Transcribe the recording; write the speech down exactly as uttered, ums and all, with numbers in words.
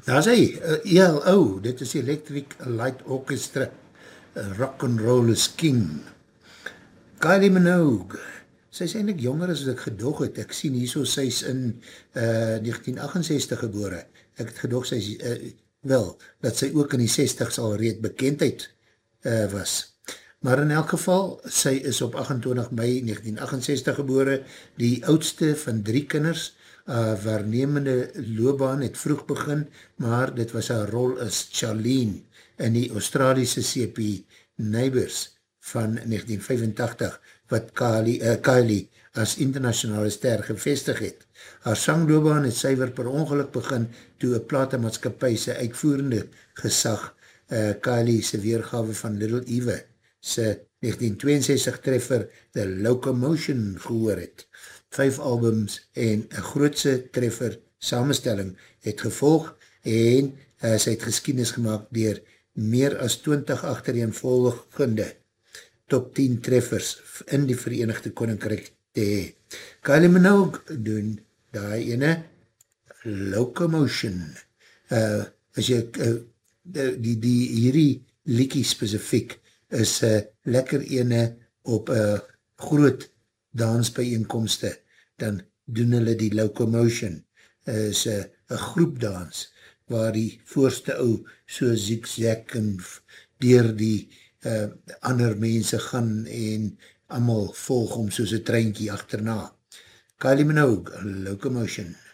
Daar is hy, uh, E L O, dit is Electric Light Orchestra, uh, Rock and Roll is King. Kylie Minogue, sy is eindelijk jonger as ek gedog het, ek sien hier so, sy is in uh, negentien achtensestig gebore, ek het gedog sy is, uh, wel, dat sy ook in die zestigs al reed bekendheid uh, was. Maar in elk geval, sy is op agt-en-twintig mei negentien achtensestig gebore, die oudste van drie kinders, uh, waarnemende loopbaan het vroeg begin, maar dit was haar rol as Charlene in die Australiese C P Neighbours van negentien vyfentachtig, wat Kylie, uh, Kylie as internationale ster gevestig het. Haar sangloopbaan het syver per ongeluk begin toe een platemaatskapie sy uitvoerende gesag uh, Kylie se weergawe van Little Eva sy negentien tweeënzestig treffer The Locomotion gehoor het. Vijf albums en een grootse treffer samenstelling het gevolg en uh, sy het geskiedenis gemaakt dier meer as twintig agtereenvolgende top tien treffers in die Verenigde Koninkryk te hee. Kylie Minogue doen die ene Locomotion. Uh, as jy uh, die, die, die hierdie liekie specifiek is uh, lekker ene op uh, groot dansbijeenkomste, dan doen hulle die Locomotion. Uh, is uh, een groepdans waar die voorste ou so zigzag en dier die uh, ander mense gaan en allemaal volg om soos een treinkie achterna. Kylie Minogue, Locomotion.